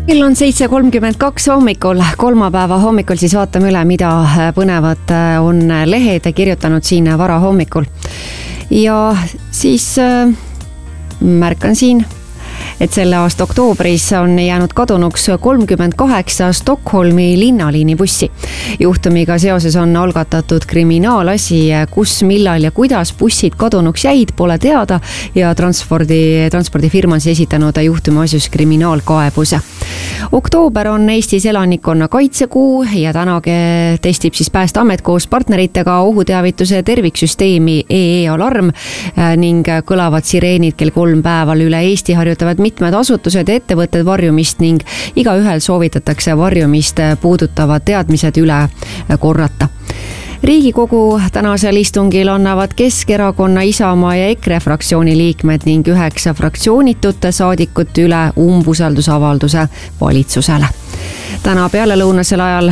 Kell on 7:32 hommikul, kolmapäeva hommikul siis vaatame üle, mida põnevat on lehed kirjutanud siin varahommikul. Ja siis märkan siin, et selle aasta oktoobris on jäänud kadunuks 38 Stockholmi linnaliini bussi. Juhtumiga seoses on algatatud kriminaalasi, kus, millal ja kuidas bussid kadunuks jäid, pole teada ja transpordifirma on esitanud juhtumi asjus kriminaalkaebuse. Oktoober on Eestis elanikkonna kaitsekuu ja täna testib siis Päästeamet koos partneritega ohuteavituse terviksüsteemi EE-alarm ning kõlavad sireenid kell 3 päeval üle Eesti, harjutavad mitmed asutused ja ettevõtted varjumist ning igaühel soovitatakse varjumist puudutavad teadmised üle korrata. Riigikogu tänasel istungil annavad Keskerakonna, Isamaa ja EKRE fraktsiooni liikmed ning 9 fraktsioonitut saadikut üle umbusaldusavalduse valitsusele. Täna pealelõunasel ajal,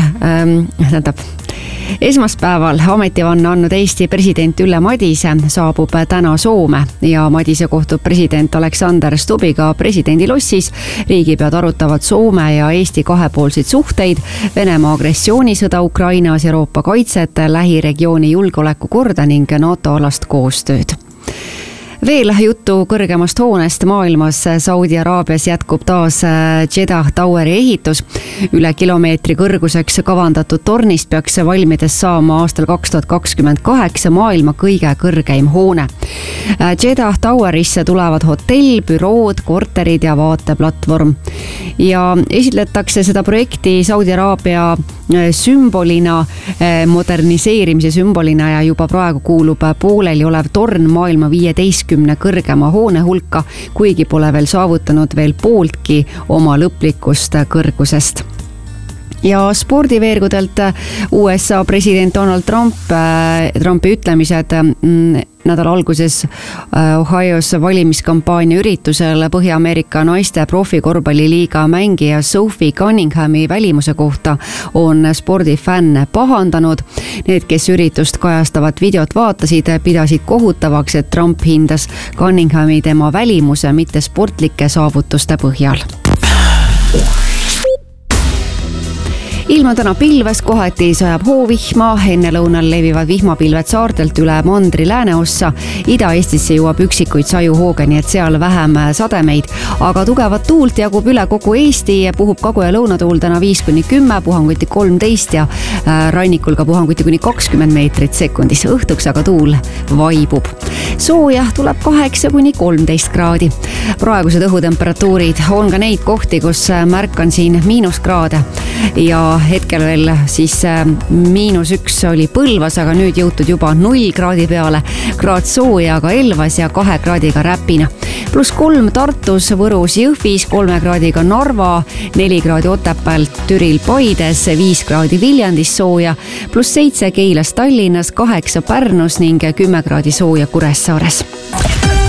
esmaspäeval ametivanne andnud Eesti president Ülle Madise saabub täna Soome ja Madise kohtub president Alexander Stubbiga presidendilossis. Riigipead arutavad Soome ja Eesti kahepoolseid suhteid, Venemaa agressioonisõda Ukrainas, Euroopa kaitset, lähiregiooni julgeolekukorda ning NATO-alast koostööd. Veel juttu kõrgemast hoonest maailmas. Saudi Araabias jätkub taas Jeddah Toweri ehitus. Üle kilomeetri kõrguseks kavandatud tornist peaks valmides saama aastal 2028 maailma kõige kõrgeim hoone. Jeddah Towerisse tulevad hotell, bürood, korterid ja vaateplatvorm. Ja esitletakse seda projekti Saudi Araabia sümbolina, moderniseerimise sümbolina ja juba praegu kuulub pooleli olev torn maailma 15 kõrgema hoone hulka, kuigi pole veel saavutanud veel pooltki oma lõplikust kõrgusest. Ja spordiveergudelt USA president Donald Trumpi ütlemised nädala alguses Ohios valimiskampaania üritusel Põhja-Ameerika naiste profikorvpalliliiga mängija Sophie Cunninghami välimuse kohta on spordifänne pahandanud. Need, kes üritust kajastavat videot vaatasid, pidasid kohutavaks, et Trump hindas Cunninghami tema välimuse, mitte sportlike saavutuste põhjal. Ilm on täna pilves, kohati sajab hoovihma, enne lõunal levivad vihmapilved saartelt üle mandri lääneossa. Ida-Eestisse jõuab üksikuid sajuhooge, nii et seal vähem sademeid, aga tugevat tuult jagub üle kogu Eesti, puhub kagu- ja lõunatuul täna 5-10, puhanguti 13 ja rannikul ka puhanguti kuni 20 meetrit sekundis. Õhtuks aga tuul vaibub. Sooja tuleb 8-13 kraadi. Praegused õhutemperatuurid on ka neid kohti, kus märkan siin miinuskraade ja hetkel veel siis -1 oli Põlvas, aga nüüd jõutud juba 0 kraadi peale. Kraad sooja ka Elvas ja 2 kraadiga Räpina. +3 Tartus, Võrus, Jõhvis, 3 kraadiga Narva, 4 kraadi Otepääl, Türil, Paides, 5 kraadi Viljandis sooja, +7 Keilas, Tallinnas, 8 Pärnus ning 10 kraadi sooja Kuressaares.